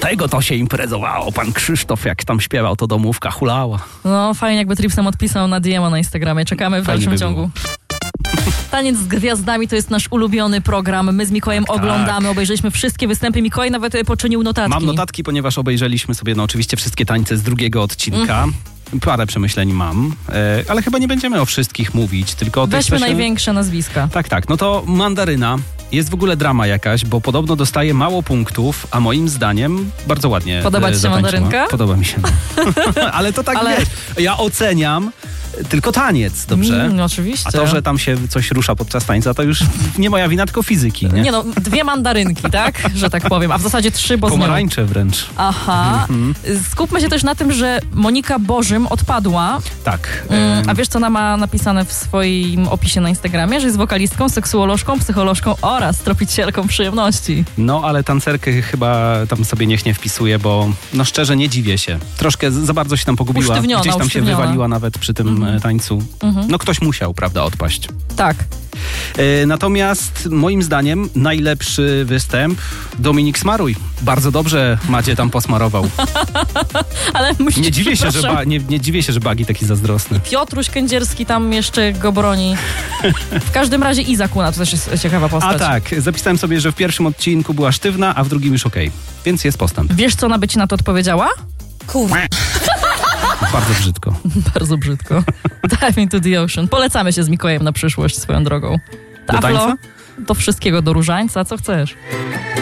tego to się imprezowało. Pan Krzysztof, jak tam śpiewał, to domówka hulała. No, fajnie jakby Tripsem odpisał na DM na Instagramie. Czekamy w dalszym ciągu. Taniec z gwiazdami to jest nasz ulubiony program. My z Mikołajem oglądamy, obejrzeliśmy wszystkie występy. Mikołaj nawet poczynił notatki. Mam notatki, ponieważ obejrzeliśmy sobie oczywiście wszystkie tańce z drugiego odcinka. Parę przemyśleń mam, ale chyba nie będziemy o wszystkich mówić, tylko o tych, weźmy największe nazwiska. Tak. No to Mandaryna jest w ogóle drama jakaś, bo podobno dostaje mało punktów, a moim zdaniem bardzo ładnie Podoba ci się Mandarynka? Podoba mi się. Ale to tak wiesz, ja oceniam tylko taniec, dobrze? Oczywiście. A to, że tam się coś rusza podczas tańca, to już nie moja wina, tylko fizyki, nie? Nie no, 2 mandarynki, tak? Że tak powiem, a w zasadzie 3, bo pomarańcze wręcz. Aha. Skupmy się też na tym, że Monika Bożym odpadła. Tak. A wiesz, co ona ma napisane w swoim opisie na Instagramie? Że jest wokalistką, seksuolożką, psycholożką oraz tropicielką przyjemności. No, ale tancerkę chyba tam sobie niech nie wpisuje, bo no szczerze nie dziwię się. Troszkę za bardzo się tam pogubiła. Gdzieś tam się wywaliła nawet przy tym tańcu. No ktoś musiał, prawda, odpaść. Tak. Natomiast moim zdaniem najlepszy występ Dominik Smaruj. Bardzo dobrze Macie tam posmarował. Ale nie dziwię się, że Bagi taki zazdrosny. Piotruś Kędzierski tam jeszcze go broni. W każdym razie Iza Kuna to też jest ciekawa postać. A tak, zapisałem sobie, że w pierwszym odcinku była sztywna, a w drugim już okej. Więc jest postęp. Wiesz, co ona by ci na to odpowiedziała? Bardzo brzydko. Bardzo brzydko. Dive into the ocean. Polecamy się z Mikołajem na przyszłość swoją drogą. Do tańca? Do wszystkiego, do różańca, co chcesz.